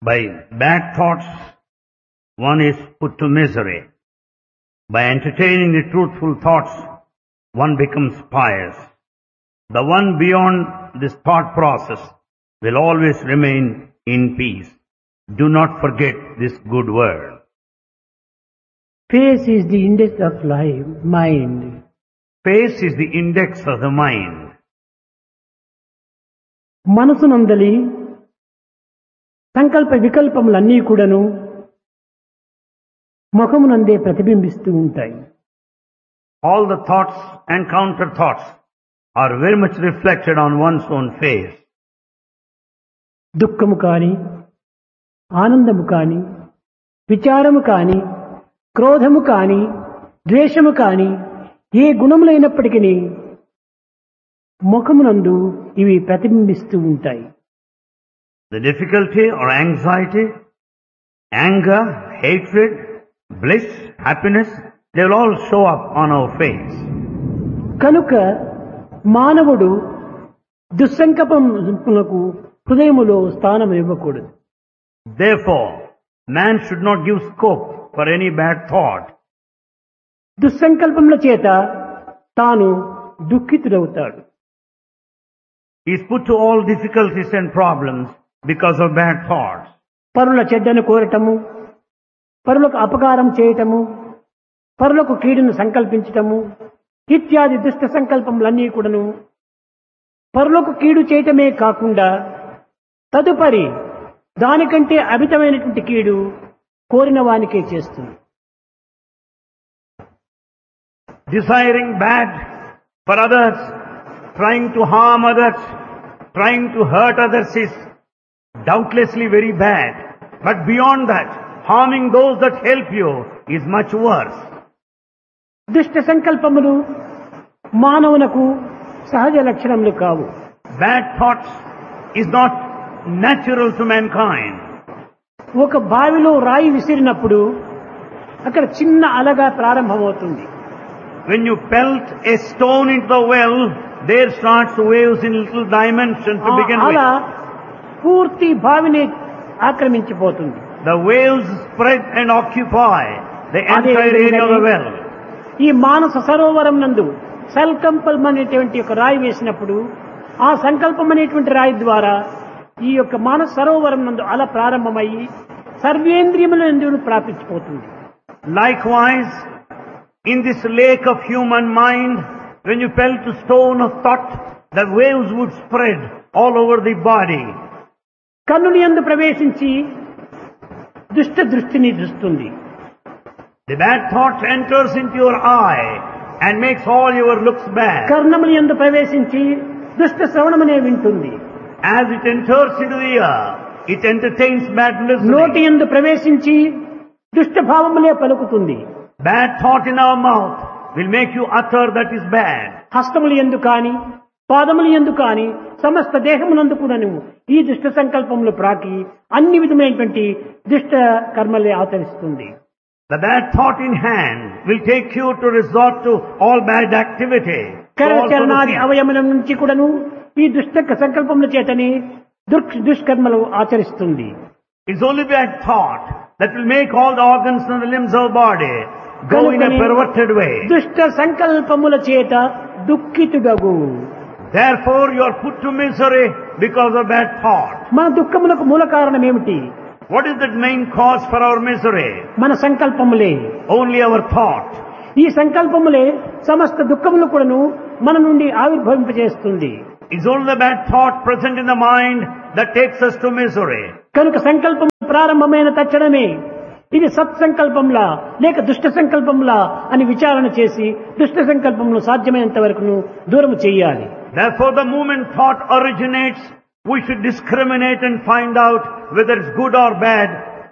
By bad thoughts, one is put to misery. By entertaining the truthful thoughts, one becomes pious. The one beyond this thought process will always remain in peace. Do not forget this good word. Face is the index of life, mind. Face is the index of the mind. మనసునందలి సంకల్ప వికల్పములన్నీ కూడాను ముఖమునందే ప్రతిబింబిస్తూ ఉంటాయి. All the thoughts and counter thoughts are very much reflected on one's own face. దుఃఖము కాని, ఆనందము కాని, విచారము కాని, క్రోధము కాని, ద్వేషము కాని, ఏ గుణములైనప్పటికీ ముఖమునందు ఇవి ప్రతిబింబిస్తూ ఉంటాయి. The difficulty or anxiety, anger, hatred, bliss, happiness, they will all show up on our face. కనుక మానవుడు దుస్సంకల్పములకు హృదయములో స్థానం ఇవ్వకూడదు. Therefore, man should not give scope for any bad thought. దుస్సంకల్పముల చేత తాను దుఃఖితుడవుతాడు. He is put to all difficulties and problems because of bad thoughts. పరుల చెడ్డను కోరటము, పరులకు అపకారం చేయటము, పరులకు కీడును సంకల్పించటము ఇత్యాది దుష్ట సంకల్పములన్నీ కూడాను పరులకు కీడు చేయటమే కాకుండా తదుపరి దానికంటే అమితమైనటువంటి కీడు కోరిన వానికే చేస్తుంది. Desiring bad for others, trying to harm others, trying to hurt others is doubtlessly very bad. But beyond that, harming those that help you is much worse. దుష్ట సంకల్పములు మానవునకు సహజ లక్షణములు కావు. Bad thoughts is not natural to mankind. ఒక బావిలో రాయి విసిరినప్పుడు అక్కడ చిన్న అలగా ప్రారంభమవుతుంది. When you pelt a stone into the well, there starts waves in little dimension to begin అలా with. పూర్తి బావిని ఆక్రమించిపోతుంది. The waves spread and occupy the entire area of the well. ఈ మానస సరోవరం నందు సంకల్పం అనేటువంటి ఒక రాయి వేసినప్పుడు ఆ సంకల్పం అనేటువంటి రాయి ద్వారా ఈ యొక్క మానస సరోవరం నందు అలా ప్రారంభమయ్యి సర్వేంద్రియములందు ప్రాపించిపోతుంది. Likewise, in this lake of human mind, when you pelt a stone of thought, the waves would spread all over the body. కన్నుని యందు ప్రవేశించి దుష్ట దృష్టిని దృష్టుంది. The bad thought enters into your eye and makes all your looks bad. కర్ణముని యందు ప్రవేశించి దుష్ట శ్రవణమనే వింటుంది. As it enters into the ear, it entertains bad నోటి listening. యందు ప్రవేశించి దుష్ట భావములే పలుకుతుంది. Bad thought in our mouth will make you utter that is bad. హస్తములు యందు కాని పాదములు యందు కాని సమస్త దేహమునందు కూడాను ఈ దుష్ట సంకల్పములు ప్రాకి అన్ని విధమైనటువంటి దుష్ట కర్మలే ఆచరిస్తుంది. The bad thought in hand will take you to resort to all bad activity. కరచరణాది అవయముల నుంచి కూడాను ఈ దుష్ట సంకల్పముల చేతని దుష్కర్మలు ఆచరిస్తుంది. It's only bad thought that will make all the organs and the limbs of the body go in a perverted way. దుష్ట సంకల్పముల చేత దుఃఖితుడగు. Therefore you are put to misery because of bad thought. మన దుఃఖములకు మూల కారణం ఏమిటి? What is the main cause for our misery? మన సంకల్పములే. Only our thought. ఈ సంకల్పములే సమస్త దుఃఖములు కూడాను మన నుండి ఆవిర్భవింపజేస్తుంది. It's only the bad thought present in the mind that takes us to misery. కనుక సంకల్పం ప్రారంభమైన తక్షణమే ఇది సత్సంకల్పంలా లేక దుష్ట సంకల్పంలా అని విచారణ చేసి దుష్ట సంకల్పమును సాధ్యమైనంత వరకు దూరం చేయాలి. Therefore the moment thought originates, we should discriminate and find out whether it's good or bad.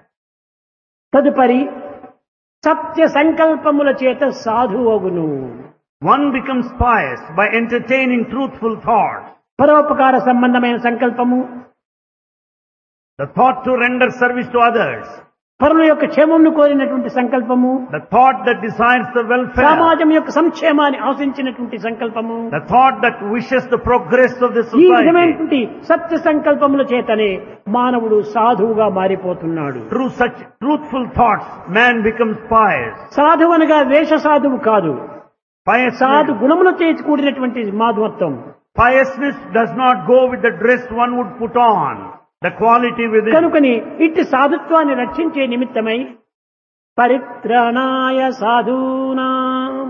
తదుపరి సత్య సంకల్పముల చేత సాధువగును. One becomes pious by entertaining truthful thoughts. పరోపకార సంబంధమైన సంకల్పము, The thought to render service to others. పరుల యొక్క క్షేమమును కోరినటువంటి సంకల్పము, the thought that desires the welfare, సమాజం యొక్క సంక్షేమాన్ని ఆశించినటువంటి సంకల్పము, the thought that wishes the progress of the ఈ society. విధమైనటువంటి సత్య సంకల్పముల చేతనే మానవుడు సాధువుగా మారిపోతున్నాడు. Through such truthful thoughts, man becomes pious. సాధువు అనగా వేష సాధువు కాదు, సాధు Piousness, గుణములు చేసి కూడినటువంటి మాధవత్వం. piousness does not go with the dress one would put on, the quality within. కనుకని ఇట్టి సాధుత్వాన్ని రక్షించే నిమిత్తమై పరిత్రాణాయ సాధూనాం,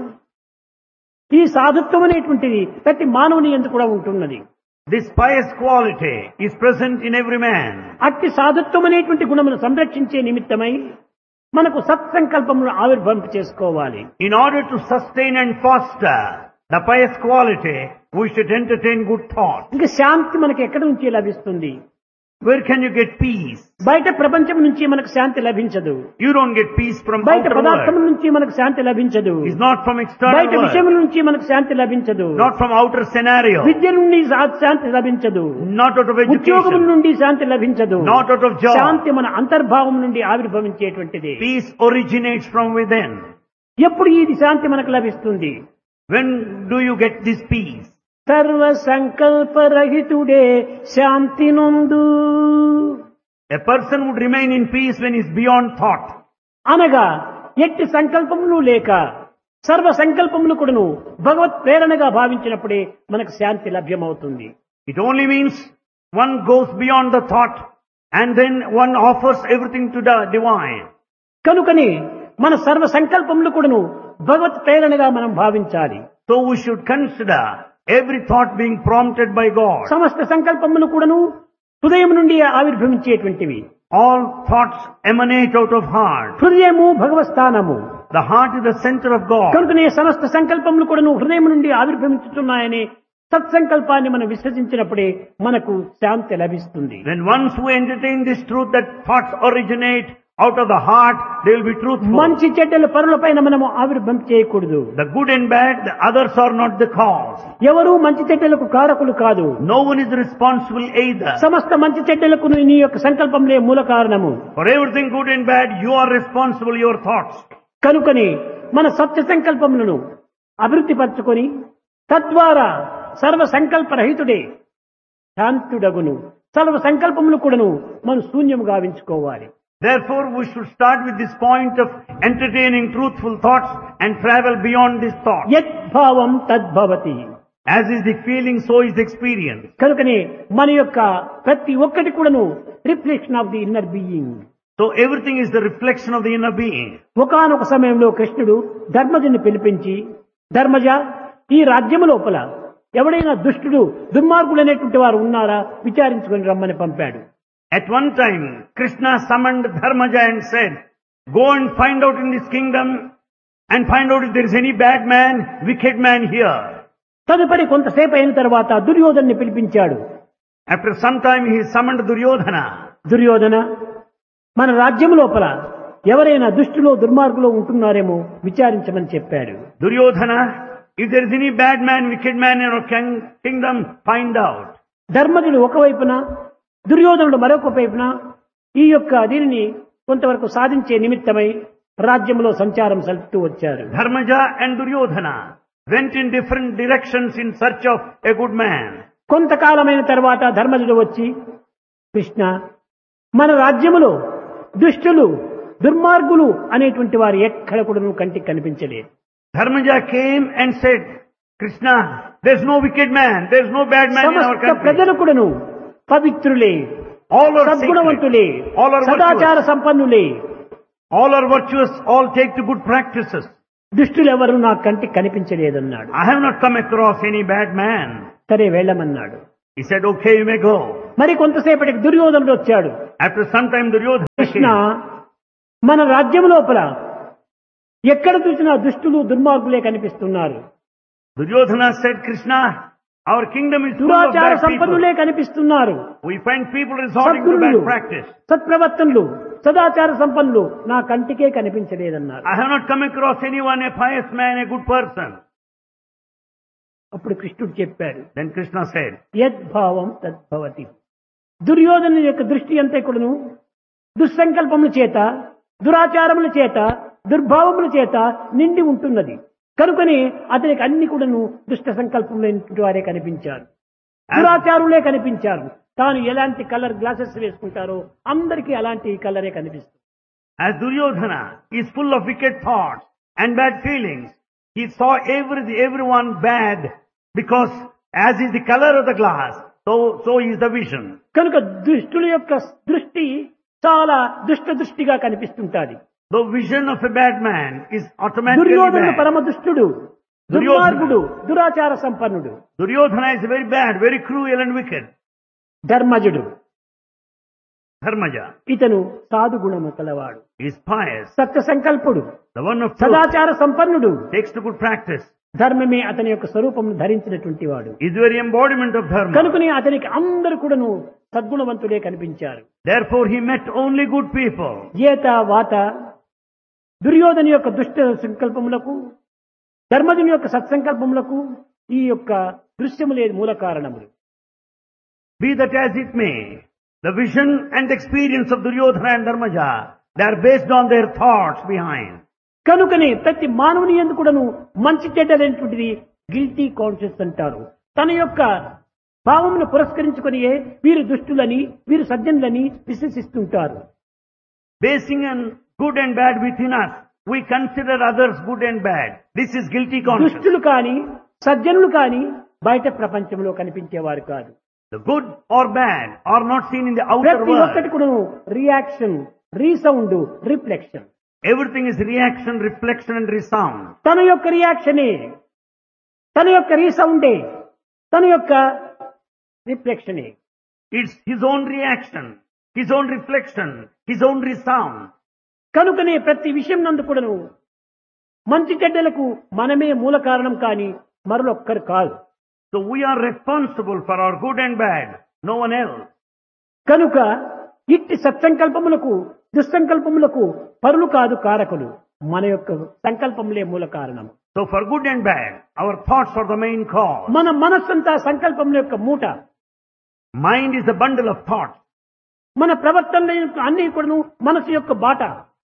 ఈ సాధుత్వం అనేటువంటిది ప్రతి మానవుని యందు కూడా ఉంటున్నది. This pious quality is present in every man. అట్టి సాధుత్వం అనేటువంటి గుణమును సంరక్షించే నిమిత్తమై మనకు సత్సంకల్పమును ఆవిర్భవింప చేసుకోవాలి. In order to sustain and foster the pious quality, we should entertain good thoughts. ఇంకా శాంతి మనకు ఎక్కడి నుంచి లభిస్తుంది? Where can you get peace? బయట ప్రపంచం నుంచి మనకు శాంతి లభించదు. You don't get peace from బయట outer పదార్థం world. నుంచి మనకు శాంతి లభించదు. It's not from external బయట world. విషయముల నుంచి మనకు శాంతి లభించదు. Not from outer scenario. విద్య నుండి శాంతి లభించదు. Not out of ఉద్యోగం education. నుండి శాంతి లభించదు. Not out of job. శాంతి మన అంతర్భావం నుండి ఆవిర్భవించేటువంటిది. Peace originates from within. ఎప్పుడు ఈ శాంతి మనకు లభిస్తుంది? When do you get this peace? సర్వ సంకల్పరహితుడే శాంతి నొందు. A person would remain in peace when he's beyond thought. అనగా ఎట్టి సంకల్పములు లేక సర్వ సంకల్పములు కూడాను భగవత్ ప్రేరణగా భావించినప్పుడే మనకు శాంతి లభ్యమవుతుంది. It only means one goes beyond the thought and then one offers everything to the divine. కనుకని మన సర్వ సంకల్పములు కూడాను భగవత్ ప్రేరణగా మనం భావించాలి. So we should consider every thought being prompted by God. సమస్త సంకల్పములు కూడాను హృదయం నుండి ఆవిర్భవించేటువంటివి. All thoughts emanate out of heart. హృదయము భగవత్ స్థానము. The heart is the center of God. కనుకనే సమస్త సంకల్పములు కూడాను హృదయం నుండి ఆవిర్భవించుతున్నాయని సత్సంకల్పాన్ని మనం విశ్వసించినప్పుడే మనకు శాంతి లభిస్తుంది. When once we entertain this truth that thoughts originate out of the heart, they will be truthful. మంచి చెడ్డల పరులపైన మనము ఆవిర్భవం చేయకూడదు. The good and bad, the others are not the cause. ఎవరు మంచి చెడ్డలకు కారకులు కాదు. No one is responsible either. సమస్త మంచి చెడ్డలకు నీ యొక్క సంకల్పంలే మూల కారణము. For everything good and bad, you are responsible, your thoughts. కనుకని మన సత్య సంకల్పములను అభివృద్ధి పరచుకొని తద్వారా సర్వ సంకల్ప రహితుడే శాంతుడగును. సర్వ సంకల్పములు కూడాను మనం శూన్యము గావించుకోవాలి. Therefore, we should start with this point of entertaining truthful thoughts and travel beyond this thought. యద్భావం తద్భవతి. As is the feeling, so is the experience. కనుకనే మన యొక్క ప్రతి ఒక్కటి కూడాను reflection of the inner being. So everything is the reflection of the inner being. ఒకానొక సమయంలో కృష్ణుడు ధర్మజుని పిలిపించి, ధర్మజ, ఈ రాజ్యము లోపల ఎవడైనా దుష్టుడు దుర్మార్గులైనటువంటి వారు ఉన్నారా విచారించుకొని రమ్మని పంపాడు. At one time, Krishna summoned Dharmaja and said, go and find out in this kingdom and find out if there is any bad man, wicked man here. తదుపరి కొంతసేపు అయిన తర్వాత దుర్యోధన్ని పిలిపించాడు. After some time, he summoned Duryodhana. Duryodhana, మన రాజ్యం లోపల ఎవరైనా దుష్టులో దుర్మార్గులో ఉంటున్నారేమో విచారించమని చెప్పాడు. Duryodhana, if there is any bad man, wicked man in our kingdom, find out. ధర్మజుడు ఒకవైపున, దుర్యోధనుడు మరొక వైపున ఈ యొక్క దీనిని కొంతవరకు సాధించే నిమిత్తమై రాజ్యంలో సంచారం సల్పుతూ వచ్చారు. Dharmaja and Duryodhana went in different directions in search of a good man. కొంతకాలమైన తర్వాత ధర్మజుడు వచ్చి, కృష్ణ, మన రాజ్యములో దుష్టులు దుర్మార్గులు అనేటువంటి వారు ఎక్కడ కూడా కంటికి కనిపించలేదు. Dharmaja came and said, Krishna, there is no wicked man, there is no bad man in our సమస్త country. ప్రజలు కూడాను పవిత్రులే, All are సద్గుణవంతులే, sacred, all are సదాచార virtuous, సంపన్నులే. all are virtuous, all take to good practices. దుష్టులెవరు నా కంటికి కనిపించలేదన్నాడు. I have not come across any bad man. సరే వెళ్ళమన్నాడు. He said, okay, you may go. మరి కొంతసేపటికి దుర్యోధనుడు వచ్చాడు. After some time, Duryodhana Krishna, came. మన రాజ్యం లోపల ఎక్కడ చూసినా దుష్టులు దుర్మార్గులే కనిపిస్తున్నారు. Duryodhana said, Krishna, our kingdom is full of దురాచార bad people. సంపన్నులే కనిపిస్తున్నారు. We find people resorting to సద్గురులు, bad practice. సత్ప్రవర్తనులు, సదాచార సంపన్నులు నా కంటికే కనిపించలేదన్నారు. I have not come across anyone, a pious man, a good person. అప్పుడు కృష్ణుడు చెప్పాడు, Then Krishna said, యద్భావం తద్భవతి. దుర్యోధను యొక్క దృష్టి అంతా కూడాను దుస్సంకల్పముల చేత దురాచారముల చేత దుర్భావముల చేత నిండి ఉంటున్నది. కనుకని అతనికి అన్ని కూడాను దుష్ట సంకల్పములైనటువంటి వారే కనిపించారు, దురాచారులే కనిపించారు. తాను ఎలాంటి కలర్ గ్లాసెస్ వేసుకుంటారో అందరికీ అలాంటి కలరే కనిపిస్తుంది. As Duryodhana is full of wicked thoughts and bad feelings, he saw everyone bad because as is the color of the glass, so is the vision. కనుక దుష్టుల యొక్క దృష్టి చాలా దుష్ట దృష్టిగా కనిపిస్తుంటాది. The vision of a bad man is automatically దుర్యోధనుడు bad. పరమ దుష్టుడు, దుర్మార్గుడు, దురాచార సంపన్నుడు. Duryodhana is very bad, very cruel and wicked. ధర్మజుడు Dharmaja ఇతను సాధు గుణము కలవాడు, is pious, Satya సంకల్పుడు, the one of truth, సదాచార సంపన్నుడు. takes to good practice, ధర్మమే అతని యొక్క స్వరూపమును ధరించినటువంటి వాడు. is the very embodiment of dharma. కనుకనే అతనికి అందరు కూడాను సద్గుణవంతులే కనిపించారు. Therefore he met only good people. ఏత వాత దుర్యోధన యొక్క దుష్ట సంకల్పములకు, ధర్మజుని యొక్క సత్సంకల్పములకు ఈ యొక్క దృశ్యములే మూల కారణములు. Be that as it may, the vision and experience of Duryodhana and Dharmaja, they are based on their thoughts behind. కనుకనే ప్రతి మానవుని యందు కూడాను మంచి చెడ్డలైనటువంటిది గిల్టీ కాన్షియస్ అంటారు. తన యొక్క భావమును పురస్కరించుకొనియే వీరు దుష్టులని, వీరు సజ్జనులని విశ్వసిస్తుంటారు. Basing on good and bad within us, we consider others good and bad. This is guilty conscience. దుష్టులు కాని సజ్జనులు కాని బయట ప్రపంచంలో కనిపించేవారు కాదు. The good or bad are not seen in the outer ప్రతి ఒక్కటి world. కూడా reaction, resound, reflection. Everything is reaction, reflection and resound. తన యొక్క రియాక్షనే, తన యొక్క రీసౌండే, తన యొక్క రిఫ్లెక్షనే. It's his own reaction, his own reflection, his own resound. కనుకనే ప్రతి విషయం నందు కూడాను మంచి చెడ్డలకు మనమే మూల కారణం కాని మరొక్కరు కాదు. So we are responsible for our good and bad, no one else. కనుక ఇట్టి సత్సంకల్పములకు దుస్సంకల్పములకు పరులు కాదు కారకులు, మన యొక్క సంకల్పములే మూల కారణం. So for good and bad, our thoughts are the main cause. మన మనస్సంతా సంకల్పముల యొక్క మూట. Mind is a bundle of thoughts. మన ప్రవర్తన అన్ని కూడాను మనసు యొక్క బాట.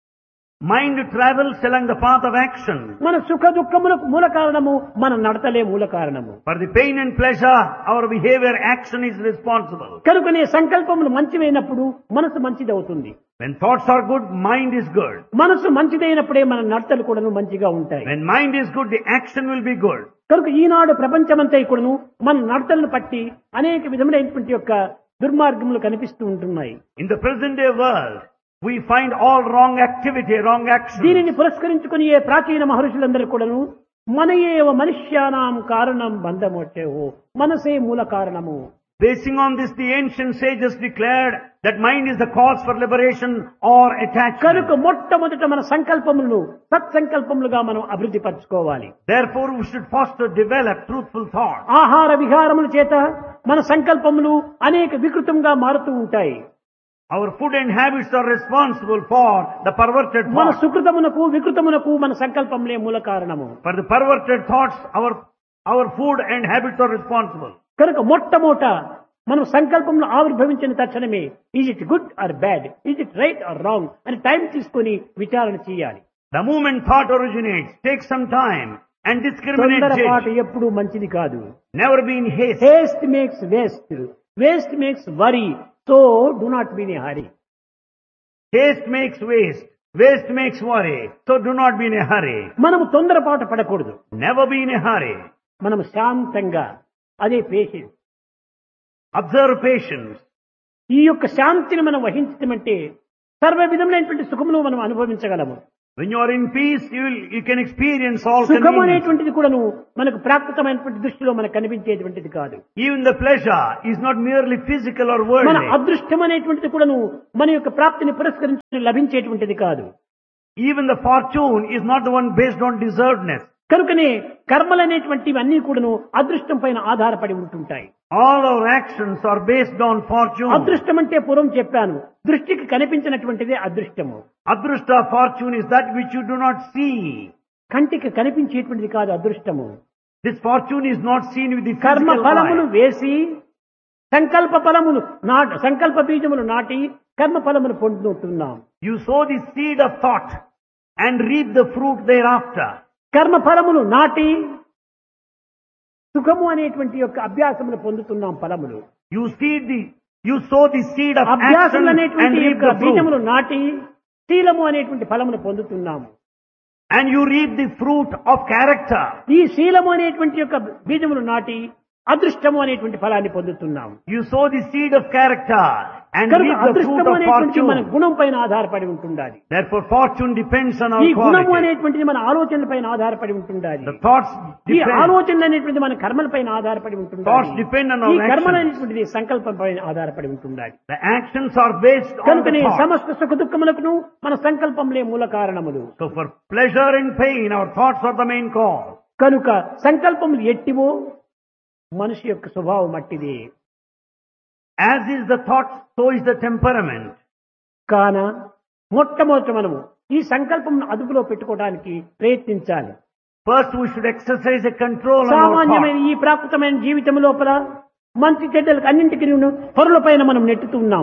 Mind travels along the path of action. మన సుఖ దుఃఖములకు మూల కారణము మన నడతలే మూల కారణము. For the pain and pleasure, our behavior, action is responsible. కనుకనే సంకల్పములు మంచివైనప్పుడు మనసు మంచిదవుతుంది. When thoughts are good, mind is good. మనసు మంచిదైనప్పుడే మన నడతలు కూడాను మంచిగా ఉంటాయి. When mind is good, the action will be good. కనుక ఈనాడు ప్రపంచమంతా కూడాను మన నడతలను పట్టి అనేక విధములైనటువంటి యొక్క దుర్మార్గములు కనిపిస్తూ ఉంటున్నాయి. In the present day world, we find all wrong activity, wrong action. దీనిని పురస్కరించుకుని ఏ ప్రాచీన మహర్షులందరూ కూడాను మనయేవ మనుష్యానాం కారణం బంధమోక్షేహో, మనసే మూల కారణము. Basing on this, the ancient sages declared that mind is the cause for liberation or attachment. కనుక మొట్టమొదట మన సంకల్పములను సత్సంకల్పములుగా మనం అభివృద్ధి పరచుకోవాలి. Therefore, we should foster, develop truthful thought. ఆహార విహారముల చేత మన సంకల్పములు అనేక వికృతంగా మారుతూ ఉంటాయి. Our food and habits are responsible for the perverted మన thoughts. సుకృతమునకు వికృతమునకు మన సంకల్పములే మూల కారణము. For the perverted thoughts, our food and habits are responsible. కనుక మొట్టమొదట మనం సంకల్పంలో ఆవిర్భవించిన తక్షణమే is it good or bad, is it right are wrong అని టైం తీసుకొని విచారణ చేయాలి. The moment thought originates, take some time and discriminate. తొందరపాటు ఎప్పుడు మంచిది కాదు. Never be in haste. Heist makes waste, waste makes worry, so do not be in a hurry. Haste makes waste. Waste makes worry. So do not be in a hurry. మనము తొందరపాటు పడకూడదు. Never be in a hurry. మనము శాంతంగా, అదే patience. Observe patience. ఈ యొక్క శాంతిని మనం వహించటమంటే సర్వ విధములైనటువంటి సుఖమును మనం అనుభవించగలము. When you are in peace, you can experience all సుఖం convenience. అనేటువంటిది కూడాను మనకు ప్రాప్తమైనటువంటి దృష్టిలో మనకు కనిపించేటువంటిది కాదు. Even the pleasure is not merely physical or మన worldly. అదృష్టం అనేటువంటిది కూడాను మన యొక్క ప్రాప్తిని పురస్కరించి లభించేటువంటిది కాదు. Even the fortune is not the one based on deservedness. కనుకనే కర్మలు అనేటువంటివి అన్ని కూడాను అదృష్టం పైన ఆధారపడి ఉంటుంటాయి. All our actions are based on fortune. అదృష్టం అంటే పూర్వం చెప్పాను, దృష్టికి కనిపించినటువంటిదే అదృష్టము. Adrushta, fortune is that which you do not see. కంటికి కనిపించేటువంటిది కాదు అదృష్టము. This fortune is not seen with the కర్మ physical ఫలములు eye. వేసి సంకల్ప ఫలములు సంకల్ప బీజములు నాటి కర్మ ఫలములు పొందుతున్నాం. You sow the seed of thought and reap the fruit thereafter. కర్మ ఫలములు నాటి సుఖము అనేటువంటి యొక్క అభ్యాసములు పొందుతున్నాం ఫలములు. You sow the seed of action అభ్యాసములు and అనేటువంటి reap యొక్క the fruit. బీజములు నాటి శీలము అనేటువంటి ఫలమును పొందుతున్నాము. And you reap the fruit of character. ఈ శీలము అనేటువంటి యొక్క బీజములు నాటి అదృష్టము అనేటువంటి ఫలాన్ని పొందుతున్నాము. You sow the seed of character and కనుక reap the fruit అదృష్టము of అనేటువంటి మన fortune. గుణం పైన ఆధారపడి ఉంటుండాలి. Therefore fortune depends on ఈ our గుణము quality. అనేటువంటిది మన ఆలోచనల పైన ఆధారపడి ఉంటుండాలి. The thoughts ఈ depend. ఆలోచనలు అనేటువంటి మన కర్మల పైన ఆధారపడి Thoughts ఉంటుండాలి. depend on ఈ our కర్మలు actions. అనేటువంటిది సంకల్పం పైన ఆధారపడి ఉంటుండాలి. The actions are based on the కనుకనే thought. సమస్త సుఖ దుఃఖములకు మన సంకల్పంలే మూల కారణములు. So for pleasure and pain, our thoughts are the main cause. కనుక సంకల్పములు ఎట్టివో మనిషి యొక్క స్వభావం అట్టిది. As is the thought, so is the temperament. కాన మొట్టమొదట మనము ఈ సంకల్పం అదుపులో పెట్టుకోవడానికి ప్రయత్నించాలి. First we should exercise a control on our సామాన్యమైన thoughts. ఈ ప్రాకృతమైన జీవితం లోపల మంచి చెడ్డలకు అన్నింటికి పరుల పైన మనం నెట్టుతూ ఉన్నాం.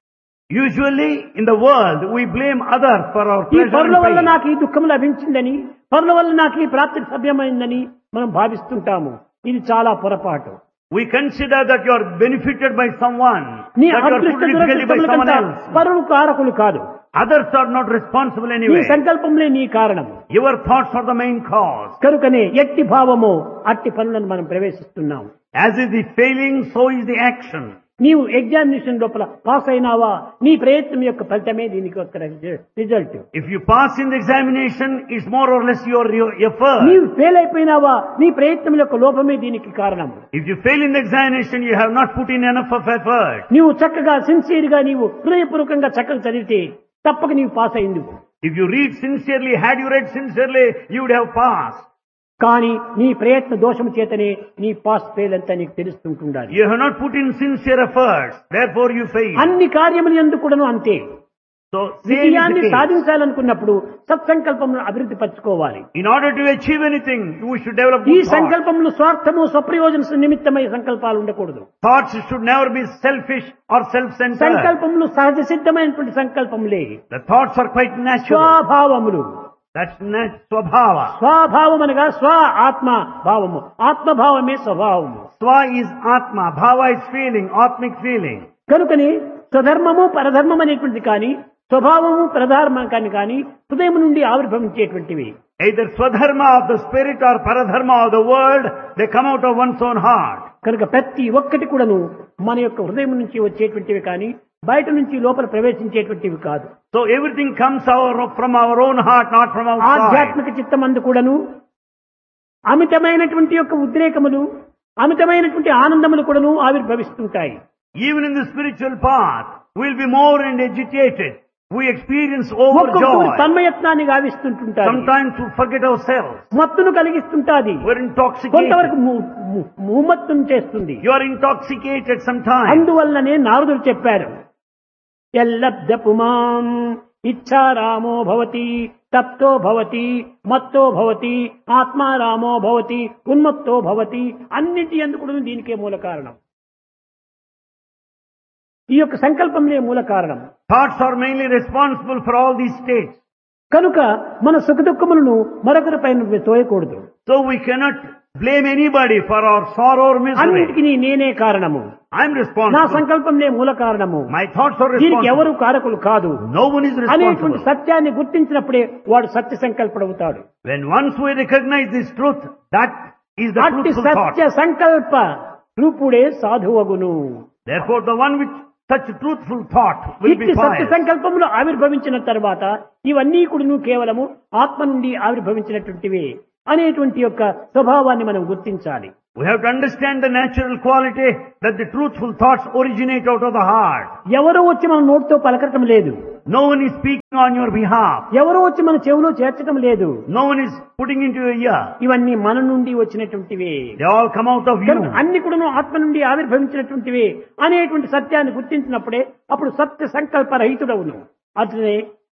Usually in the world we blame others for our ఈ pleasure పరుల వల్ల and pain. నాకు ఈ దుఃఖం లభించిందని, పరుల వల్ల నాకు ఈ ప్రాప్తి సభ్యమైందని మనం భావిస్తుంటాము. ఇది చాలా పొరపాటు. We consider that you are benefited by someone, నీ that you are అదృష్ట put difficulty by someone దురదృష్టములకంతా else. పరులు కారకులు కాదు. Others are not responsible నీ anyway. సంకల్పంలే నీ కారణం. Your thoughts are the main cause. కనుకనే ఎట్టి భావమో అట్టి పనులను మనం ప్రవేశిస్తున్నాం. As is the failing, so is the action. నీవు ఎగ్జామినేషన్ లోపల పాస్ అయినావా, నీ ప్రయత్నం యొక్క ఫలితమే దీనికి ఒక result. If you pass in the examination, it's more or less your effort. నీవు ఫెయిల్ అయిపోయినావా, నీ ప్రయత్నం యొక్క లోపమే దీనికి కారణం. If you fail in the examination, you have not put in enough of effort. నీవు చక్కగా సిన్సియర్ గా నీవు హృదయపూర్వకంగా చక్కగా చదివితే తప్పక నీవు పాస్ అయింది. If you read sincerely, had you read sincerely, you would have passed. కానీ నీ ప్రయత్న దోషము చేతనే నీ పాస్ ఫెయిల్ అంతా నీకు తెలుస్తుంటుండాలి. You have not put in sincere efforts, therefore you fail. అన్ని కార్యములు ఎందుకు కూడాను అంతే. So, same is విజయాన్ని the case. సాధించాలనుకున్నప్పుడు సత్సంకల్పములను అభివృద్ధి పరచుకోవాలి. In order to achieve anything, you should develop ఈ good thoughts. సంకల్పములు స్వార్థము స్వప్రయోజన నిమిత్తమై సంకల్పాలు ఉండకూడదు. Thoughts should never be selfish or self-centered. సంకల్పములు సహజ సిద్ధమైనటువంటి సంకల్పములే. The thoughts are quite natural. స్వభావములు. That's swabhava. స్వభావం అనగా స్వ ఆత్మ భావము, ఆత్మభావమే స్వభావము. Swa is atma, bhava is feeling, atmic feeling. కనుకని స్వధర్మము పరధర్మం అనేటువంటిది కానీ, స్వభావము ప్రధార్మం కానీ హృదయం నుండి ఆవిర్భవించేటువంటివి. Either swadharma of the spirit or paradharma of the world, they come out of one's own heart. కనుక ప్రతి ఒక్కటి కూడాను మన యొక్క హృదయం నుంచి వచ్చేటువంటివి కానీ బయట నుంచి లోపల ప్రవేశించేటువంటివి కాదు. So everything comes from our own heart, not from outside. ఆధ్యాత్మిక చిత్తమందు కూడాను అమితమైనటువంటి యొక్క ఉద్రేకములు, అమితమైనటువంటి ఆనందములు కూడాను ఆవిర్భవిస్తుంటాయి. Even in the spiritual path, we'll be more and agitated. We experience ఒక్కొక్కరు overjoy. తన్మయత్నాన్ని గావిస్తుంటుంటారు. Sometimes we forget ourselves. మత్తును కలిగిస్తుంటాది. We're intoxicated. కొంతవరకు మూమత్తును చేస్తుంది. You are intoxicated sometimes. అందువల్లనే నారదుడు చెప్పారు, ఎల్లబ్ధ పుమాం ఇచ్చారామో భవతి తప్తో భవతి మత్తో భవతి ఆత్మారామో భవతి ఉన్మత్తో భవతి. అన్నిటి ఎందుకు దీనికే మూల కారణం. ఈ యొక్క సంకల్పంలే మూల కారణం. Thoughts are mainly responsible for all these states. కనుక మన సుఖ దుఃఖములను మరొకరి పైన తోయకూడదు. So we cannot blame anybody for our sorrow or misery. అన్నిటికీ నేనే కారణము, I'm నా responsible. సంకల్పంలే మూల కారణము, My thoughts are దీనికి ఎవరు responsible. కారకులు కాదు No one is అనేటువంటి responsible. సత్యాన్ని గుర్తించినప్పుడే వాడు సత్య సంకల్పడవుతాడు. When once we recognize this truth, that is the అట్టి truthful thought. సత్య సంకల్ప రూపుడే సాధువగును. Therefore the one with such truthful thought will ఇట్టి be సత్య pious. సంకల్పములు ఆవిర్భవించిన తర్వాత ఇవన్నీ కూడా కేవలము ఆత్మ నుండి ఆవిర్భవించినటువంటివే అనేటువంటి యొక్క స్వభావాన్ని మనం గుర్తించాలి. We have to understand the natural quality that the truthful thoughts originate out of the heart. ఎవరో వచ్చి మన నోటితో పలకటం లేదు, No one is speaking on your behalf. ఎవరో వచ్చి మన చెవిలో చేర్చడం లేదు. No one is putting into your ear. ఇవన్నీ మన నుండి వచ్చినటువంటివే. They all come out of you. కనుక అన్ని కూడా ఆత్మ నుండి ఆవిర్భవించినటువంటివే అనేటువంటి సత్యాన్ని గుర్తించినప్పుడే అప్పుడు సత్య సంకల్ప రహితుడవును. అట్లనే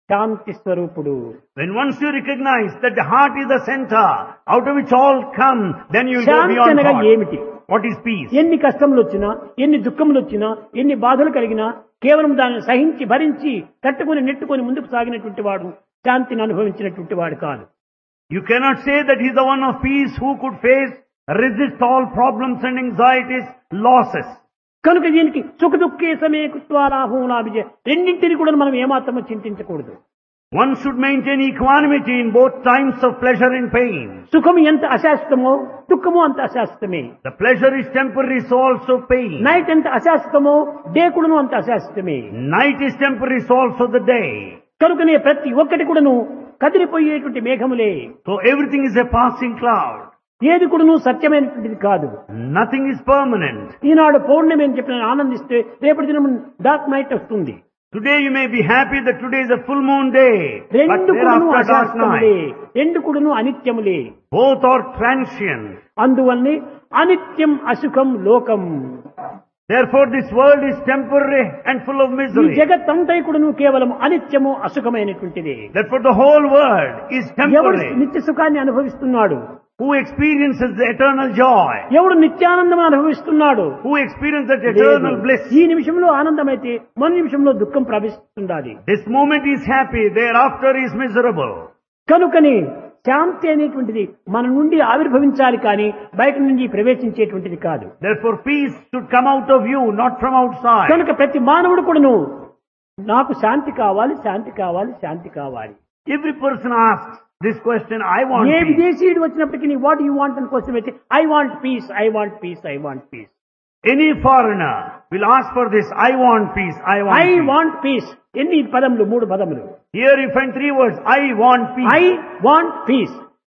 శాంతి స్వరూపుడు. When once you recognize that the heart is the center out of which all come, then you will go Shanti beyond అనగా thought. ఏమిటి? What is peace? ఎన్ని కష్టములు వచ్చినా, ఎన్ని దుఃఖములు వచ్చినా, ఎన్ని బాధలు కలిగినా కేవలం దాన్ని సహించి భరించి తట్టుకొని నెట్టుకొని ముందుకు సాగినటువంటి వాడు శాంతిని అనుభవించినటువంటి వాడు కాదు. You cannot say that he is the one of peace who could face, resist all problems and anxieties, losses. కనుక దీనికి సుఖ దుఃఖే సమే కృత్వారాహూనా విజయ రెండింటిని కూడా మనం ఏమాత్రమో చింతించకూడదు. One should maintain equanimity in both times of pleasure and pain. సుఖము ఎంత అశాశ్వతమో దుఃఖము అంత అశాశ్వతమే. The pleasure is temporary, so also pain. Night ఎంత అశాశ్వతమో డే కూడాను అంత అశాశ్వతమే. Night is temporary, so also the day. కనుకనే ప్రతి ఒక్కటి కూడాను కదిలిపోయేటువంటి మేఘములే. So everything is a passing cloud. ఏది కూడాను సత్యమైనటువంటిది కాదు. Nothing is permanent. ఈనాడు పౌర్ణమి అని చెప్పిన ఆనందిస్తే రేపటి దినం డార్క్ నైట్ వస్తుంది. Today you may be happy that today is a full moon day, but రెండు కూడాను thereafter dark అశాశ్వతములే, night. రెండు కూడాను అనిత్యములే. Both are transient. అందువల్లనే అనిత్యం అసుఖం లోకం. Therefore this world is temporary and full of ఈ misery. జగత్తంతా కూడాను కేవలం అనిత్యము అసుఖమైనటువంటిది. Therefore the whole world is ఎవడు temporary. నిత్య సుఖాన్ని అనుభవిస్తున్నాడు? Who experiences the eternal joy? ఎవడు నిత్యానందం అనుభవిస్తున్నాడు? Who experiences that eternal bliss? ఈ నిమిషంలో ఆనందమైతే మరు నిమిషంలో దుఃఖం ప్రవేశిస్తుండాలి. This moment is happy, thereafter is miserable. కనుకని శాంతి అనేటువంటిది మన నుండి ఆవిర్భవించాలి కానీ బయట నుండి ప్రవేశించేటువంటిది కాదు. Therefore peace should come out of you, not from outside. కనుక ప్రతి మానవుడు కూడాను నాకు శాంతి కావాలి, శాంతి కావాలి, శాంతి కావాలి. Every person asks this question, I want A peace. విదేశీయుడు వచ్చినప్పటికీ వాట్ యు వాంట్ అని క్వశ్చన్ అయితే I want peace, I want peace, I want peace. Any foreigner will ask for this, I want peace, I want I peace. Want peace. ఎన్ని పదములు? 3 పదములు. Here you find 3 words, I want peace. I want peace.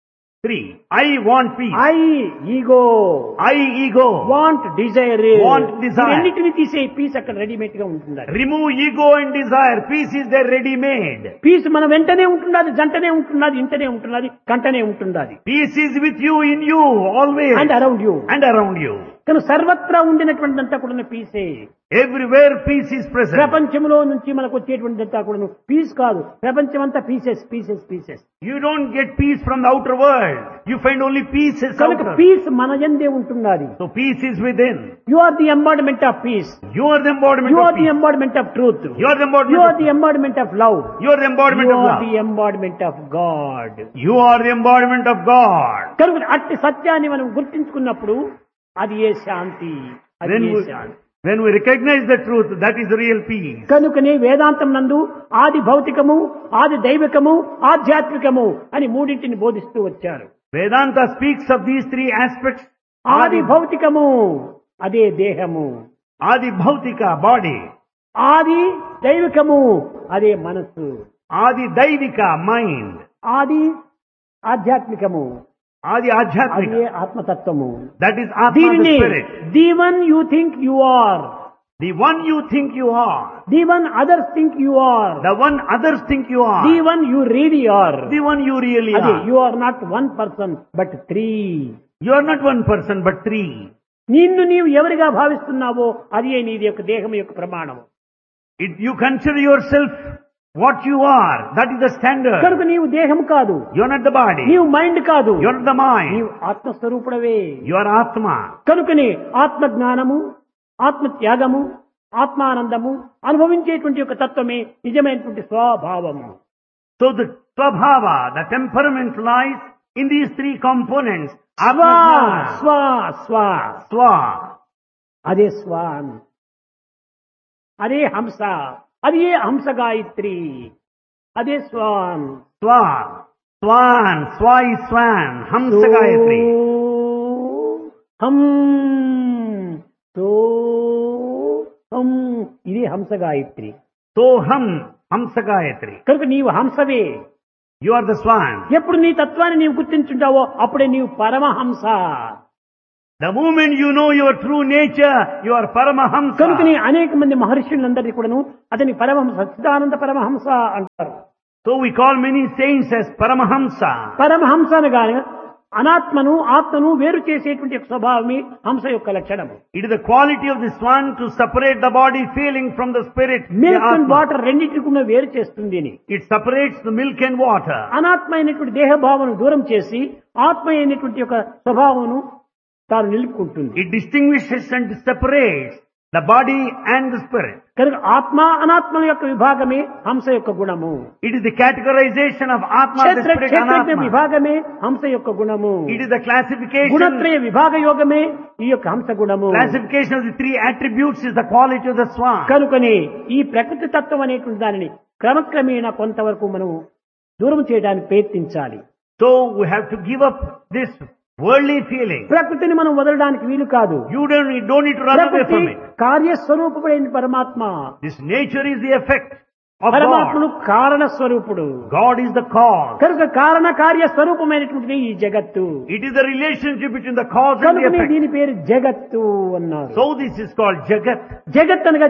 3. I want peace. I ego, I ego. Want Dzire. Want desire. అన్నిటిని తీసే piece అక్కడ readymade గా ఉంటుంది. Remove ego and desire. Peace is there ready made. Piece మన వెంటనే ఉంటున్నది, జంటనే ఉంటున్నది, ఇంటనే ఉంటున్నది, కంటనే ఉంటున్నది. Peace is with you, in you, always. And around you. And around you. కానీ సర్వత్రా ఉండినటువంటిదంతా కూడా పీసే. Everywhere peace is present. ప్రపంచంలో నుంచి మనకు వచ్చేటువంటిదంతా కూడా పీస్ కాదు. ప్రపంచం అంతా pieces, pieces, pieces. You don't get peace from the outer world. You find only pieces కనుక outer. పీస్ మన యందే ఉంటున్నది. So peace is within. You are the embodiment of piece. You are the embodiment you of are the peace. Embodiment of truth. You are the embodiment you of are the embodiment of love. You are the embodiment you of are love. The embodiment of God. You are the embodiment of God. కనుక అట్టి సత్యాన్ని మనం గుర్తించుకున్నప్పుడు అది ఏ శాంతి, అది When A we, Shanti. when we recognize the truth, that is the real peace. కనుకనే వేదాంతం నందు ఆది భౌతికము, ఆది దైవికము, ఆధ్యాత్మికము అని మూడింటిని బోధిస్తూ వచ్చారు. Vedanta speaks of these 3 aspects. ఆది భౌతికము అదే దేహము, Adi Bhautika, body. ఆది దైవికము అదే మనస్సు, Adi Daivika, mind. ఆది ఆధ్యాత్మికము Adi అదే Adhyatmika. ఆత్మతత్వము. That is Atma, the దీనిని spirit. The one you think you are, The one you think you are. The one others think you are, The one others think you are. The one you really are. The one you really అదే are. You are not 1 person but 3. You are not 1 person but 3. నిన్ను నీవు ఎవరిగా భావిస్తున్నావో అదే నీది యొక్క దేహం యొక్క ప్రమాణం. You consider yourself what you are. That is the standard. కనుక నీవు దేహం కాదు, You are not the body. నీవు మైండ్ కాదు, You are not the mind. నీవు ఆత్మస్వరూపుడవే. You are Atma. కనుకనే ఆత్మ జ్ఞానము, ఆత్మ త్యాగము, ఆత్మానందము అనుభవించేటువంటి యొక్క తత్వమే నిజమైనటువంటి స్వభావము. So the Swabhava, the temperament lies in these 3 components. స్వ Atma, స్వ స్వ Swa. అదే స్వాన్, అదే హంస, అదే హంస గాయత్రి, అదే Schwann. Swa. Swan. Swa is swan. Hamsa Gayatri. హం తో హం ఇది హంస గాయత్రి. Soham. Hamsa Gayatri. కనుక నీవు హంసవే. You are the swan. ఎప్పుడు నీ తత్వాన్ని నీవు గుర్తించుంటావో అప్పుడే నీవు Paramahamsa. The moment you know your true nature, you are Paramahamsa. కనుక నీ అనేక మంది మహర్షులందరినీ కూడాను అతని పరమహంస, సచ్చిదానంద పరమహంస అంటారు. So we call many saints as Paramahamsa. Paramahamsa అనగా అనాత్మను ఆత్మను వేరు చేసేటువంటి ఒక స్వభావమే హంస యొక్క లక్షణము. It is the quality of this one to separate the body feeling from the spirit. the milk and Atma. Water రెండింటిని కూడా వేరు చేస్తుంది అని. It separates the milk and water. అనాత్మ అయినటువంటి దేహభావను దూరం చేసి ఆత్మ అయినటువంటి ఒక స్వభావమును తాను నిలుపుకుంటుంది. It distinguishes and separates the body and the spirit. కనుక ఆత్మ అనాత్మ యొక్క విభాగమే హంస యొక్క గుణము. It is the categorization of Atma, the క్షేత్ర spirit, క్షేత్రజ్ఞ Anatma. విభాగమే హంస యొక్క గుణము. It is the classification. గుణత్రయ విభాగ యోగమే ఈ యొక్క హంస గుణము. Classification of the three attributes is the quality of the swan. కనుకని ఈ ప్రకృతి తత్వం అనేటువంటి దానిని క్రమక్రమేణా కొంతవరకు మనం దూరం చేయడానికి ప్రయత్నించాలి. So we have to give up this worldly feeling. ప్రకృతిని మనం వదలడానికి వీలు కాదు. You don't need to run away ప్రకృతి from it. కార్యస్వరూపుడైన పరమాత్మ. This nature is the effect of పరమాత్ముడు God. కారణ స్వరూపుడు. God is the cause. కనుక కారణ కార్య స్వరూపమైనటువంటిది ఈ జగత్తు. It is the relationship between the cause and the కనుక effect. దీని పేరు జగత్తు అన్నారు. So this is called Jagat. జగత్ అనగా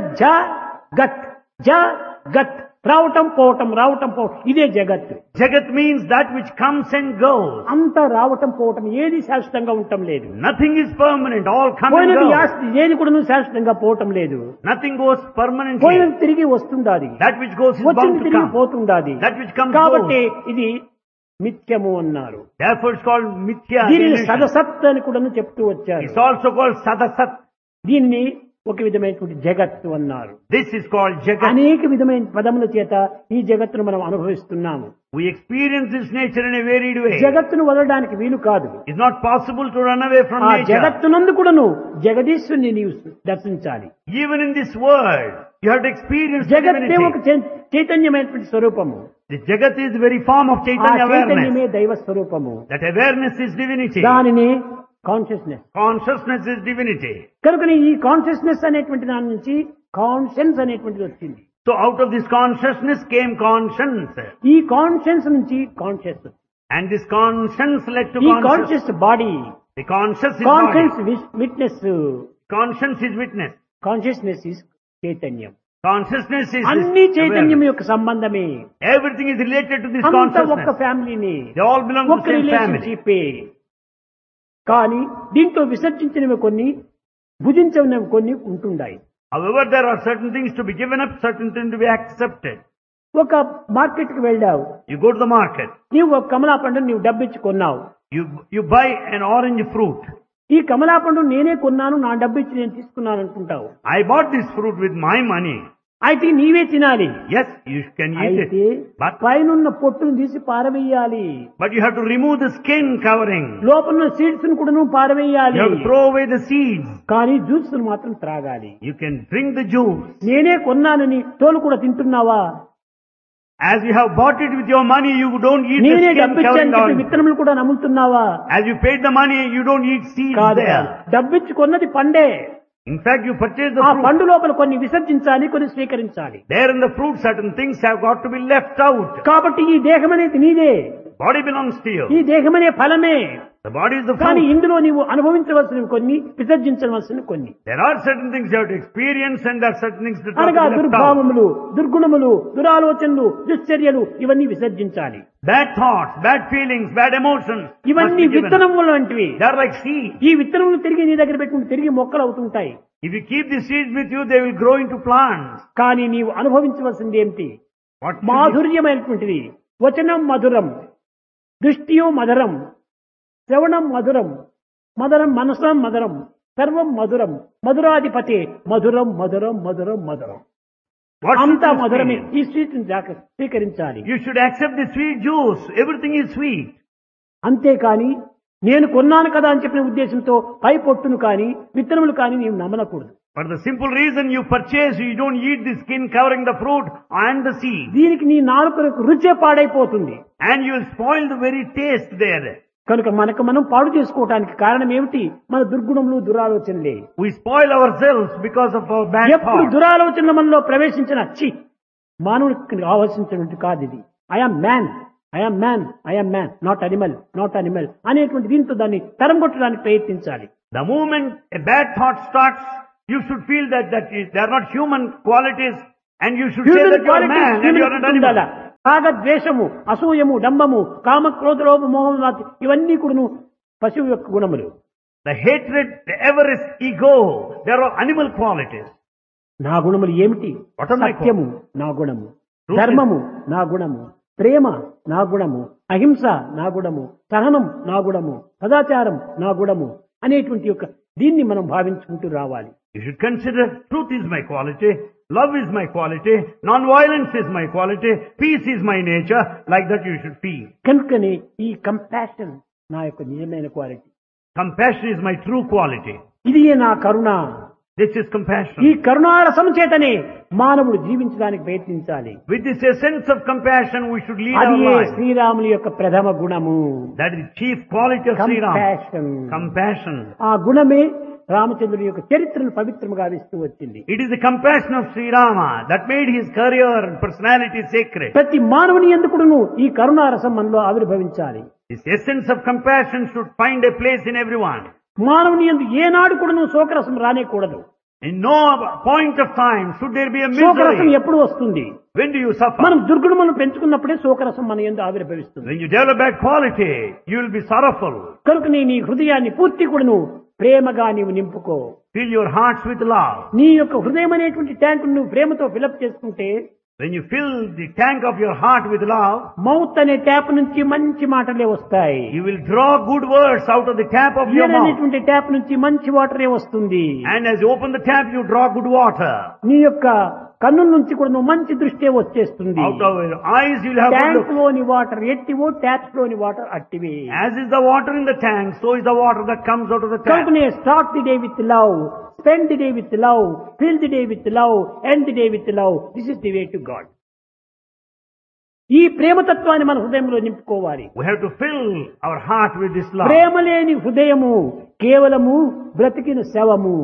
జ గత్ రావటం పోవటం రావటం పోవటం ఇదే జగత్తు. Jagat means that which comes and goes. అంతా రావటం పోవటం ఏది శాశ్వతంగా ఉండటం లేదు. Nothing is permanent. All come and పోయినది go. ఏది కూడా శాశ్వతంగా పోవటం లేదు. Nothing goes permanently. పోయినది తిరిగి వస్తుండాది. That which goes is bound వచ్చింది to తిరిగి come. పోతుండాది. That which comes కాబట్టి goes. ఇది మిథ్యము అన్నారు. Therefore it's called Mithya. దీనిని illusion. సదసత్ అని కూడా చెప్తూ వచ్చారు. It's also called Sadasat. దీన్ని ఒక విధమైనటువంటి జగత్తు అన్నారు. This is called Jagat. అనేక విధమైన పదముల చేత ఈ జగత్తును మనం అనుభవిస్తున్నాము. We experience this nature in a varied way. జగత్తును వదలడానికి వీలు కాదు. It's not possible to run away from ఆ nature. జగత్తునందు కూడాను జగదీశ్వరుని నీవు దర్శించాలి. Even in this world, you have to experience జగత్తే ఒక divinity. చైతన్యమైనటువంటి స్వరూపము. The Jagat is the very form of ఆ Chaitanya awareness. చైతన్యమే దైవ స్వరూపము. That awareness is divinity. దానిని కాన్షియస్నెస్. Consciousness is divinity. కనుక ఈ కాన్షియస్నెస్ అనేటువంటి దాని నుంచి కాన్షియన్స్ అనేటువంటిది వచ్చింది. So out of this consciousness came conscience. ఈ కాన్షియన్స్ నుంచి conscious. And this conscience led to ఈ conscious. Conscious body. The conscious is conscious body. Witness. Conscience is witness. Consciousness is చైతన్యం. Consciousness is అన్ని this చైతన్యం awareness. యొక్క సంబంధమే. Everything is related to this అంత ఒక్క consciousness. ఫ్యామిలీని They all belong to ఒక్క the same family. రిలేషన్షిప్. కానీ దీంట్లో విసర్జించినవి కొన్ని భుజించనివి కొన్ని ఉంటుండాయి. However, there are certain things to be given up, certain things to be accepted. ఒక మార్కెట్ కి వెళ్ళావు. You go to the market. నీవు ఒక కమలా పండును నీవు డబ్బిచ్చి కొన్నావు. You buy an orange fruit. ఈ కమలా పండు నేనే కొన్నాను, నా డబ్బిచ్చి నేను తీసుకున్నాను అనుకుంటావు. I bought this fruit with my money. అయితే నీవే తినాలి. Yes, you can eat అయితే it. But పైనున్న పొట్టును తీసి పారవేయాలి. you have to remove the skin covering. లోపల సీడ్స్ ను కూడా నువ్వు పారవేయాలి. You have to throw away the seeds. కానీ జ్యూస్ మాత్రం త్రాగాలి. You can drink the juice. నేనే కొన్నానని తోలు కూడా తింటున్నావా? As you have bought it with your money, you don't eat the నేనే skin డబ్బిచ్చాను covering చెప్పి on. విత్తనములు కూడా నమ్ముతున్నావా? As you paid the money, you don't eat seeds కాదు. there. డబ్బిచ్చి కొన్నది పండే. In fact, you purchase the ఆ fruit. పండు లోపల కొన్ని విసర్జించాలి, కొన్ని స్వీకరించాలి. There in the fruit, certain things have got to be left out. కాబట్టి ఈ దేహం అనేది నీదే. Body belongs to you. ఈ దేహం అనే ఫలమే. The body is the కానీ fruit. ఇందులో నీవు అనుభవించవలసినవి కొన్ని, విసర్జించవలసినవి కొన్ని. There are certain things you have to experience and there are certain things that have అనగా to be left out. దుర్భావములు, దుర్గుణములు, దురాలోచనలు, దుశ్చర్యలు ఇవన్నీ విసర్జించాలి. Bad thoughts, bad feelings, bad emotions must ఇవన్నీ be given. విత్తనములు వంటివి. They are like seeds. ఈ విత్తనములు తిరిగి నీ దగ్గర పెట్టుకుంటే తిరిగి మొక్కలు అవుతుంటాయి. If you keep the seeds with you, they will grow into plants. కానీ నీవు అనుభవించవలసింది ఏమిటి? What should మాధుర్యమైనటువంటిది. వచనం మధురం, దృష్టియో మధురం, శ్రవణం మధురం, మధురం మనసం మధురం, సర్వం మధురం, మధురాధిపతి మధురం మధురం మధురం మధురం. what should అంతా you మధురమే. experience? ఈ స్వీట్ స్వీకరించాలి. You should accept the sweet juice. Everything is sweet. అంతేకాని నేను కొన్నాను కదా అని చెప్పిన ఉద్దేశంతో పై పొట్టును కానీ విత్తనములు కానీ నీవు నమ్మనకూడదు. For the simple reason you purchase, you don't eat the skin covering the fruit and the seed. దీనికి నీ నాలుకలకు రుచే పాడైపోతుంది. And you will spoil the very taste there. కనుక మనకు మనం పాడు చేసుకోవడానికి కారణం ఏమిటి? మన దుర్గుణములు, దురాలోచనలే. We spoil ourselves because of our bad ఎప్పుడు thoughts. దురాలోచనల మనలో ప్రవేశించిన మానవుడికి కావాల్సినటువంటి కాదు ఇది. I'm man, I'm man, I'm man, not animal, not animal అనేటువంటి దీంతో దాన్ని తరంగొట్టడానికి ప్రయత్నించాలి. The moment a bad thought starts, you should feel that they are not human qualities and you should say that you are man and you are not animal. రాగ ద్వేషము, అసూయము, డంబము, కామ క్రోధ లోభ మోహం ఇవన్నీ కూడా పశువు యొక్క గుణములు. The hatred, the avarice, ego, they are all animal qualities. నా గుణములు ఏమిటి? What are my సత్యము నా గుణము, Truth is- ధర్మము నా గుణము, ప్రేమ నా గుణము, అహింస నా గుణము, సహనం నా గుణము, సదాచారం నా గుణము అనేటువంటి యొక్క దీన్ని మనం భావించుకుంటూ రావాలి. You should consider truth is my quality, love is my quality, non-violence is my quality, peace is my nature. Like that you should feel. కనుకనే ఈ కంపాషన్ నా యొక్క నిజమైన quality. Compassion is my true quality. ఇది నా కరుణ. This is ఈ compassion. కరుణారసం చేతనే మానవుడు జీవించడానికి ప్రయత్నించాలి. With this essence of compassion, we should lead our అది life. శ్రీరాముని యొక్క ప్రథమ గుణము. That is the chief quality of Sri Ram. Compassion. Compassion. ఆ గుణమే రామచంద్రుని యొక్క చరిత్రను పవిత్రముగా గావిస్తూ వచ్చింది. It is the compassion of Sri Rama that made his career and personality sacred. ప్రతి మానవుని ఎందుకును ఈ కరుణారసం మనలో ఆవిర్భవించాలి. This essence of compassion should find a place in everyone. మానవుని ఎందు ఏనాడు కూడాను శోకరసం రానేకూడదు. In no point of time should there be a శోకరసం misery. ఎప్పుడు వస్తుంది? When do you suffer? మనం దుర్గుణములను పెంచుకున్నప్పుడే శోకరసం మన యందు ఆవిర్భవిస్తుంది. When you develop bad quality, you will be sorrowful. కనుక నీ హృదయాన్ని పూర్తి కూడాను ప్రేమగా నీవు నింపుకో. Fill your hearts with love. నీ యొక్క హృదయం అనేటువంటి ట్యాంకు నువ్వు ప్రేమతో ఫిలప్ చేసుకుంటే When you fill the tank of your heart with love, mouth అనే ట్యాప్ నుంచి మంచి మాటలే వస్తాయి. you will draw good words out of the tap of your year mouth. అనేటువంటి ట్యాప్ నుంచి మంచి వాటరే వస్తుంది. And as you open the tap, you draw good water. నీ యొక్క కన్నుల నుంచి కూడా నువ్వు మంచి దృష్టి వచ్చేస్తుంది. Out of your eyes, you will have good tank look. లోని వాటర్ ఎట్టివో ట్యాప్స్ లోని water అట్టివే. As is the water in the tank, so is the water that comes out of the tap. కనుకనే start the day with love, spend the day with love, fill the day with love, end the day with love. This is the way to God. ఈ ప్రేమతత్వాన్ని మన హృదయంలో నింపుకోవాలి. We have to fill our heart with this love. ప్రేమ లేని హృదయము కేవలము బ్రతికిన శవము.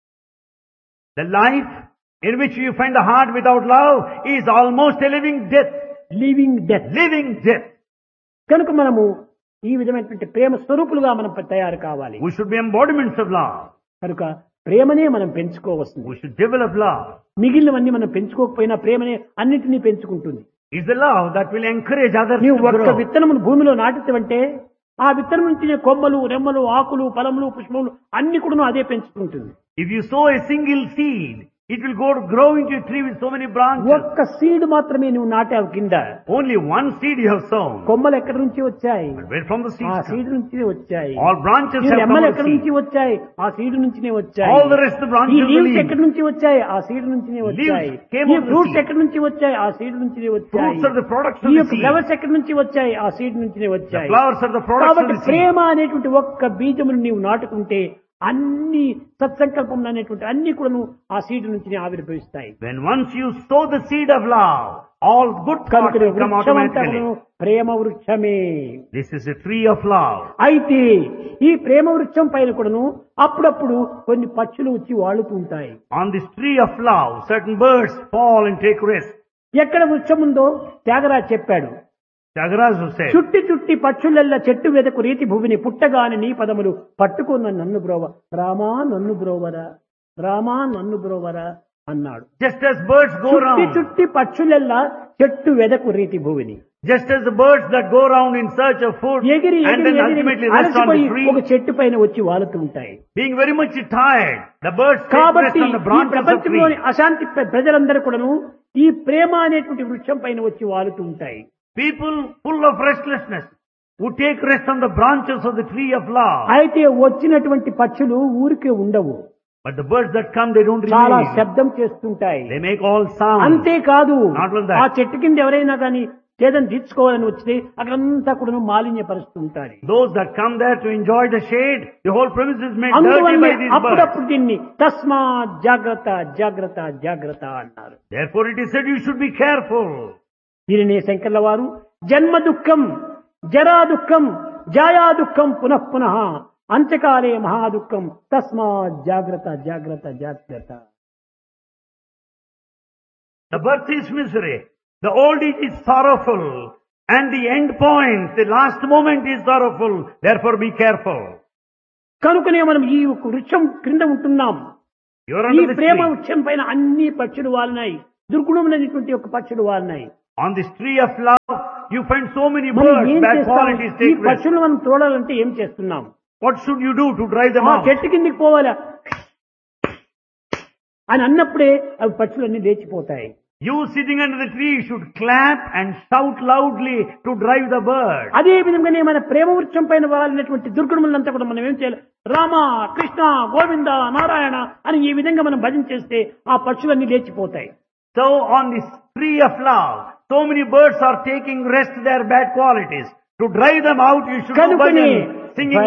The life in which you find the heart without love is almost a living death. Living death. Living death. కనుక మనము ఈ విధమైనటువంటి ప్రేమ స్వరూపులుగా మనం తయారు కావాలి. We should be embodiments of love. కనుక ప్రేమనే మనం పెంచుకోవస్తుంది. We should develop love. మిగిలినవన్నీ మనం పెంచుకోకపోయినా ప్రేమనే అన్నిటినీ పెంచుకుంటుంది. It's the love that will encourage others నీవు to ఒక్క grow. విత్తనమును భూమిలో నాటితే ఆ విత్తనం నుంచి కొమ్మలు, రెమ్మలు, ఆకులు, ఫలములు, పుష్పములు అన్ని కూడా అదే పెంచుకుంటుంది. If you sow a single seed, it will grow into a tree with so many branches. ఒక్క సీడ్ మాత్రమే నువ్వు నాటావు కింద. Only one seed you have sown. కొమ్మలు ఎక్కడి నుంచి వచ్చాయి? But where from the seeds ఆ come? సీడ్ నుంచి వచ్చాయి. All branches ఈ have come రెమ్మలు out of ఎక్కడి seed. నుంచి వచ్చాయి? ఆ సీడ్ నుంచినే వచ్చాయి. All the rest of the ఈ branches of the leaves leaves. ఎక్కడి నుంచి వచ్చాయి? ఆ సీడ్ నుంచినే వచ్చాయి. came ఈ out of the fruits seed. ఎక్కడి నుంచి వచ్చాయి? ఆ సీడ్ నుంచినే వచ్చాయి. Fruits are the products of ఈ the యొక్క seed. ఫ్లవర్స్ ఎక్కడి నుంచి వచ్చాయి? ఆ సీడ్ నుంచినే The వచ్చాయి. flowers are the products of కాబట్టి the seed. ప్రేమ అనేటువంటి ఒక్క బీజమును నీవు నాటుకుంటే అన్ని సత్సంకల్పం అనేటువంటి అన్ని కూడా ఆ సీడ్ నుంచి ఆవిర్భవిస్తాయి. When once you sow the seed of love, all good thoughts కనుక will come automatically. Prema వృక్షమే. This is a tree of love. అయితే ఈ ప్రేమ వృక్షం పైన కూడాను అప్పుడప్పుడు కొన్ని పక్షులు వచ్చి వాళ్తూ ఉంటాయి. On this tree of love, certain birds fall and take rest. ఎక్కడ వృక్షం ఉందో త్యాగరాజు చెప్పాడు. Tyagaraja said, చుట్టి చుట్టి పక్షులెల్ల చెట్టు వెదకు రీతి భూమిని పుట్టగాని నీ పదములు పట్టుకున్న నన్ను బ్రోవ, రామా నన్ను బ్రోవరా, రామా నన్ను బ్రోవరా అన్నాడు. just as birds go చుట్టి round, చుట్టి పక్షులెల్లా చెట్టు వెదకు రీతి భూమిని just as the birds that go round in search of food ఎగిరి and ఎగిరి then ఎగిరి ultimately rest on అలసిపోయి the tree, ఒక చెట్టు పైన వచ్చి వాలుతూ ఉంటాయి. being very much tired, the birds take rest కాబట్టి on the ఈ branches of ప్రపంచంలోని tree. అశాంతి ప్రజలందరూ కూడాను ఈ ప్రేమ అనేటువంటి వృక్షం పైన వచ్చి వాలుతూ ఉంటాయి. People full of restlessness would take rest on the branches of the tree of love. అయితే వచ్చినటువంటి పక్షులు ఊరికే ఉండవు. But the birds that come, they don't చాలా remain. శబ్దం చేస్తుంటాయి. They make all sound. అంతేకాదు Not only that. ఆ చెట్టు కింద ఎవరైనా కానీ చేదని తీర్చుకోవాలని వస్తే అక్కడంతా కూడా మాలిన్యపరుస్తూ ఉంటారు. Those that come there to enjoy the shade, the whole premise is made dirty అందువల్ల by these birds. అప్పుడప్పుడు దీన్ని తస్మా జాగ్రత్త జాగ్రత్త జాగ్రత్త అన్నారు. Therefore it is said you should be careful. దీనినే శంకర్ల వారు జన్మ దుఃఖం, జరా దుఃఖం, జాయా దుఃఖం పునః పునః అంత్యకాలే మహాదుఃఖం తస్మా జాగ్రత్త జాగ్రత్త జాగ్రత్త. The birth is misery. The old age is sorrowful. And the end point, the last moment is sorrowful. Therefore be careful. కనుకనే మనం ఈ వృక్షం క్రింద ఉంటున్నాం. You are ఈ under this ప్రేమ tree. వృక్షం పైన అన్ని పక్షులు వాలినాయి. దుర్గుణమైనటువంటి ఒక పక్షులు వాలినాయి. On this tree of love, you find so many మనం birds, ఏం bad చేస్తాం? qualities ఈ take rest. పక్షులు మనం తోడాలంటే ఏం చేస్తున్నాం? What should you do to drive them ఆ out? చెట్టు కిందికి పోవాలా అని అన్నప్పుడే అవి పక్షులన్నీ లేచిపోతాయి. You sitting under the tree should clap and shout loudly to drive the bird. అదే విధంగానే మన ప్రేమ వృక్షం పైన వాలినటువంటి దుర్గుణములంతా కూడా మనం ఏం చేయాలి? రామ, కృష్ణ, గోవింద, నారాయణ అని ఈ విధంగా మనం భజన చేస్తే ఆ పక్షులన్నీ లేచిపోతాయి. So on this tree of love, so many birds are taking rest their bad qualities. To drive them out, you should do కనుకనే bhajan, singing